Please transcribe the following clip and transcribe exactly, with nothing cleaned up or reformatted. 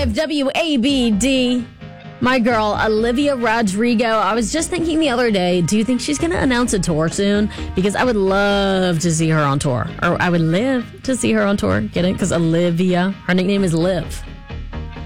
five W A B D. My girl, Olivia Rodrigo. I was just thinking the other day, do you think she's going to announce a tour soon? Because I would love to see her on tour. Or I would live to see her on tour. Get it? Because Olivia, her nickname is Liv.